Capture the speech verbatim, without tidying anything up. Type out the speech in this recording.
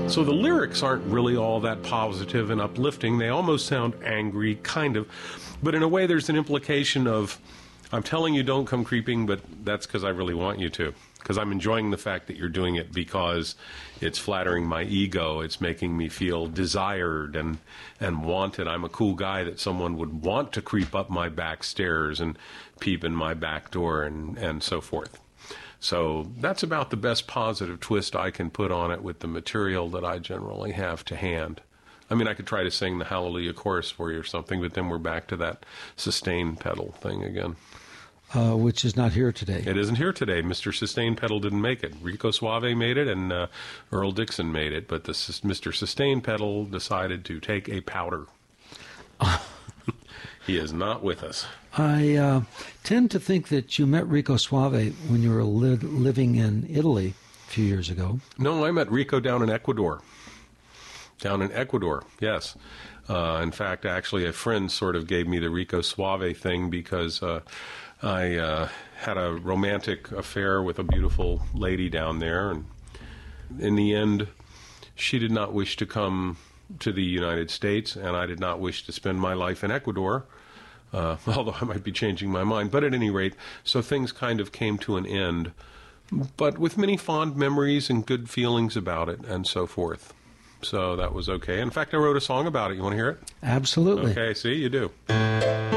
So the lyrics aren't really all that positive and uplifting. They almost sound angry, kind of. But in a way, there's an implication of, I'm telling you don't come creeping, but that's because I really want you to. Because I'm enjoying the fact that you're doing it because it's flattering my ego. It's making me feel desired and, and wanted. I'm a cool guy that someone would want to creep up my back stairs and peep in my back door and, and so forth. So that's about the best positive twist I can put on it with the material that I generally have to hand. I mean, I could try to sing the Hallelujah chorus for you or something, but then we're back to that sustain pedal thing again. Uh, which is not here today. It isn't here today. Mister Sustain Pedal didn't make it. Rico Suave made it, and uh, Earl Dixon made it, but the Mister Sustain Pedal decided to take a powder. He is not with us. I uh, tend to think that you met Rico Suave when you were li- living in Italy a few years ago. No, I met Rico down in Ecuador. Down in Ecuador, yes. Uh, in fact, actually, a friend sort of gave me the Rico Suave thing because uh, I uh, had a romantic affair with a beautiful lady down there, and in the end, she did not wish to come to the United States, and I did not wish to spend my life in Ecuador, uh, although I might be changing my mind. But at any rate, so things kind of came to an end, but with many fond memories and good feelings about it and so forth. So that was okay. In fact, I wrote a song about it. You want to hear it? Absolutely. Okay, see, you do.